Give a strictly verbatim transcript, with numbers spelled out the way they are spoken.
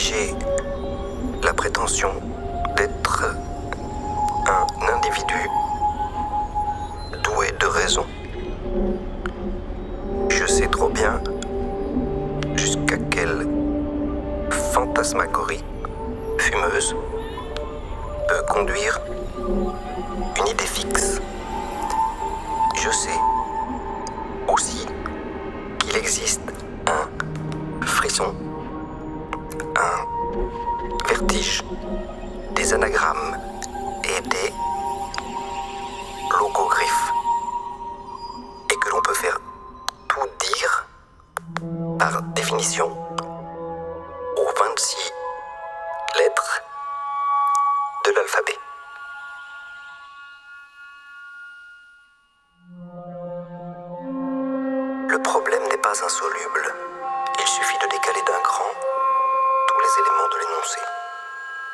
J'ai la prétention d'être un individu doué de raison. Je sais trop bien jusqu'à quelle fantasmagorie fumeuse peut conduire une idée fixe. Je sais aussi qu'il existe un frisson, un vertige, des anagrammes et des logogriffes, et que l'on peut faire tout dire par définition aux vingt-six lettres de l'alphabet. Le problème n'est pas insoluble. Il suffit de décaler d'un cran tous les éléments de l'énoncé.